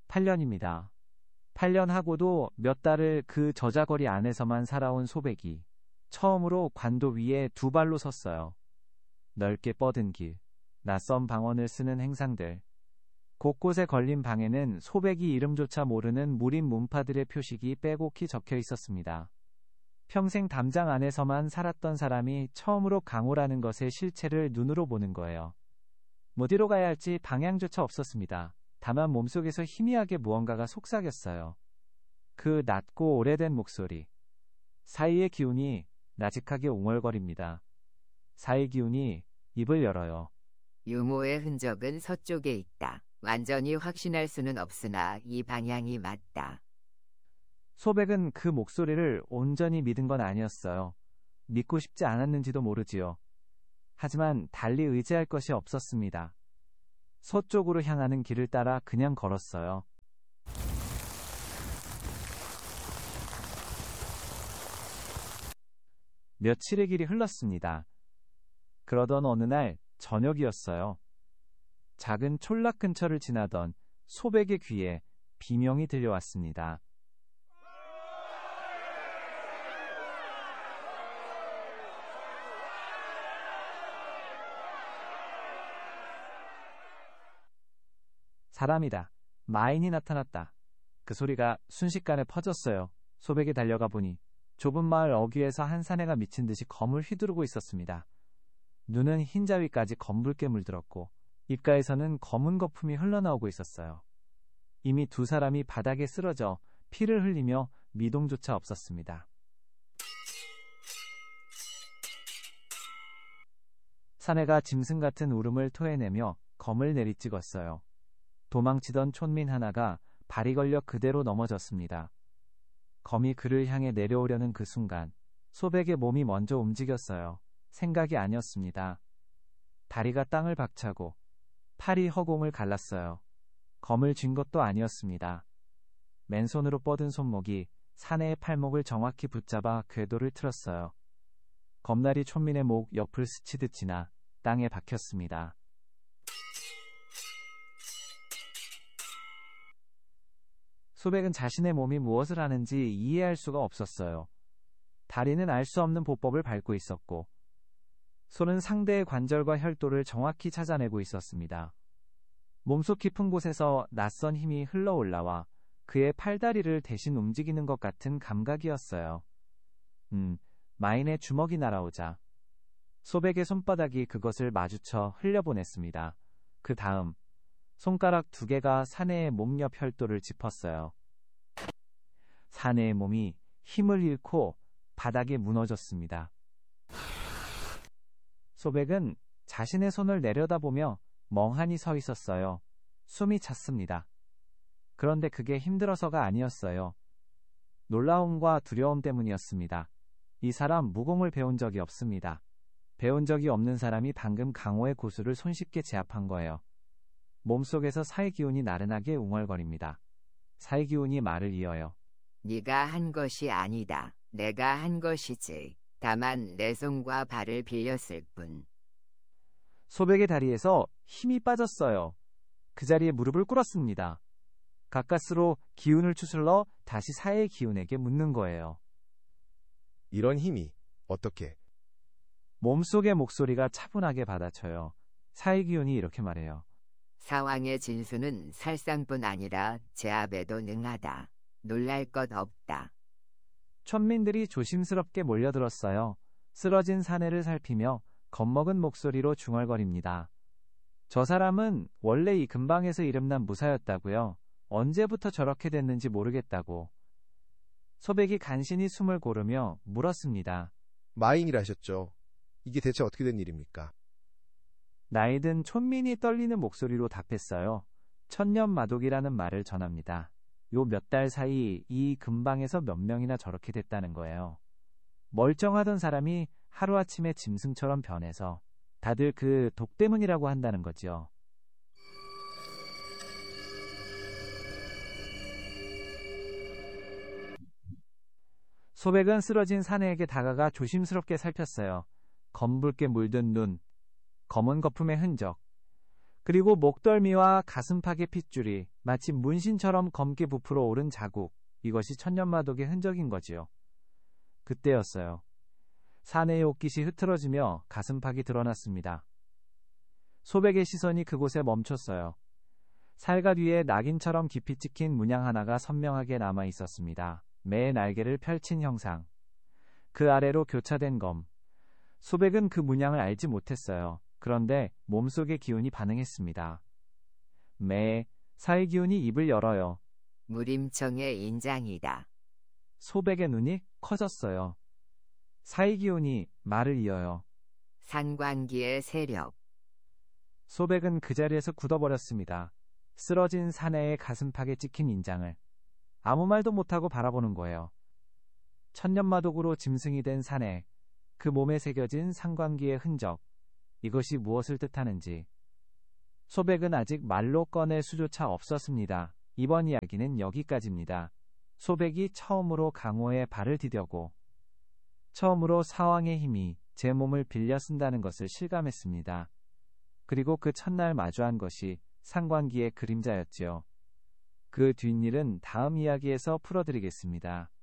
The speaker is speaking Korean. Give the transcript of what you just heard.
8년입니다. 8년 하고도 몇 달을 그 저자거리 안에서만 살아온 소백이 처음으로 관도 위에 두 발로 섰어요. 넓게 뻗은 길, 낯선 방언을 쓰는 행상들. 곳곳에 걸린 방에는 소백이 이름조차 모르는 무림 문파들의 표식이 빼곡히 적혀 있었습니다. 평생 담장 안에서만 살았던 사람이 처음으로 강호라는 것의 실체를 눈으로 보는 거예요. 어디로 가야 할지 방향조차 없었습니다. 다만 몸속에서 희미하게 무언가가 속삭였어요. 그 낮고 오래된 목소리. 사이의 기운이 나직하게 웅얼거립니다. 사이 기운이 입을 열어요. 유모의 흔적은 서쪽에 있다. 완전히 확신할 수는 없으나 이 방향이 맞다. 소백은 그 목소리를 온전히 믿은 건 아니었어요. 믿고 싶지 않았는지도 모르지요. 하지만 달리 의지할 것이 없었습니다. 서쪽으로 향하는 길을 따라 그냥 걸었어요. 며칠의 길이 흘렀습니다. 그러던 어느 날 저녁이었어요. 작은 촌락 근처를 지나던 소백의 귀에 비명이 들려왔습니다. 사람이다. 마인이 나타났다. 그 소리가 순식간에 퍼졌어요. 소백이 달려가 보니 좁은 마을 어귀에서 한 사내가 미친 듯이 검을 휘두르고 있었습니다. 눈은 흰자위까지 검붉게 물들었고 입가에서는 검은 거품이 흘러나오고 있었어요. 이미 두 사람이 바닥에 쓰러져 피를 흘리며 미동조차 없었습니다. 사내가 짐승 같은 울음을 토해내며 검을 내리찍었어요. 도망치던 촌민 하나가 발이 걸려 그대로 넘어졌습니다. 검이 그를 향해 내려오려는 그 순간 소백의 몸이 먼저 움직였어요. 생각이 아니었습니다. 다리가 땅을 박차고 팔이 허공을 갈랐어요. 검을 쥔 것도 아니었습니다. 맨손으로 뻗은 손목이 사내의 팔목을 정확히 붙잡아 궤도를 틀었어요. 검날이 촌민의 목 옆을 스치듯 지나 땅에 박혔습니다. 소백은 자신의 몸이 무엇을 하는지 이해할 수가 없었어요. 다리는 알 수 없는 보법을 밟고 있었고 손은 상대의 관절과 혈도를 정확히 찾아내고 있었습니다. 몸속 깊은 곳에서 낯선 힘이 흘러올라와 그의 팔다리를 대신 움직이는 것 같은 감각이었어요. 마인의 주먹이 날아오자 소백의 손바닥이 그것을 마주쳐 흘려보냈습니다. 그 다음 손가락 두 개가 사내의 몸 옆 혈도를 짚었어요. 사내의 몸이 힘을 잃고 바닥에 무너졌습니다. 소백은 자신의 손을 내려다보며 멍하니 서 있었어요. 숨이 찼습니다. 그런데 그게 힘들어서가 아니었어요. 놀라움과 두려움 때문이었습니다. 이 사람 무공을 배운 적이 없습니다. 배운 적이 없는 사람이 방금 강호의 고수를 손쉽게 제압한 거예요. 몸속에서 사의 기운이 나른하게 웅얼거립니다. 사의 기운이 말을 이어요. 네가 한 것이 아니다. 내가 한 것이지. 다만 내 손과 발을 빌렸을 뿐. 소백의 다리에서 힘이 빠졌어요. 그 자리에 무릎을 꿇었습니다. 가까스로 기운을 추슬러 다시 사의 기운에게 묻는 거예요. 이런 힘이 어떻게? 몸속의 목소리가 차분하게 받아쳐요. 사의 기운이 이렇게 말해요. 사왕의 진수는 살상뿐 아니라 제압에도 능하다. 놀랄 것 없다. 촌민들이 조심스럽게 몰려들었어요. 쓰러진 사내를 살피며 겁먹은 목소리로 중얼거립니다. 저 사람은 원래 이 근방에서 이름난 무사였다고요. 언제부터 저렇게 됐는지 모르겠다고. 소백이 간신히 숨을 고르며 물었습니다. 마인이라셨죠. 이게 대체 어떻게 된 일입니까? 나이든 촌민이 떨리는 목소리로 답했어요. 천년마독이라는 말을 전합니다. 요 몇 달 사이 이 근방에서 몇 명이나 저렇게 됐다는 거예요. 멀쩡하던 사람이 하루아침에 짐승처럼 변해서 다들 그 독 때문이라고 한다는 거죠. 소백은 쓰러진 사내에게 다가가 조심스럽게 살폈어요. 검붉게 물든 눈, 검은 거품의 흔적. 그리고 목덜미와 가슴팍의 핏줄이 마치 문신처럼 검게 부풀어 오른 자국, 이것이 천년마독의 흔적인 거지요. 그때였어요. 사내의 옷깃이 흐트러지며 가슴팍이 드러났습니다. 소백의 시선이 그곳에 멈췄어요. 살갗 위에 낙인처럼 깊이 찍힌 문양 하나가 선명하게 남아 있었습니다. 매의 날개를 펼친 형상. 그 아래로 교차된 검. 소백은 그 문양을 알지 못했어요. 그런데 몸속의 기운이 반응했습니다. 매, 사의 기운이 입을 열어요. 무림청의 인장이다. 소백의 눈이 커졌어요. 사의 기운이 말을 이어요. 상관기의 세력. 소백은 그 자리에서 굳어버렸습니다. 쓰러진 사내의 가슴팍에 찍힌 인장을 아무 말도 못하고 바라보는 거예요. 천년마독으로 짐승이 된 사내, 그 몸에 새겨진 상관기의 흔적, 이것이 무엇을 뜻하는지. 소백은 아직 말로 꺼낼 수조차 없었습니다. 이번 이야기는 여기까지입니다. 소백이 처음으로 강호의 발을 디뎌고 처음으로 사왕의 힘이 제 몸을 빌려 쓴다는 것을 실감했습니다. 그리고 그 첫날 마주한 것이 상관기의 그림자였지요. 그 뒷일은 다음 이야기에서 풀어드리겠습니다.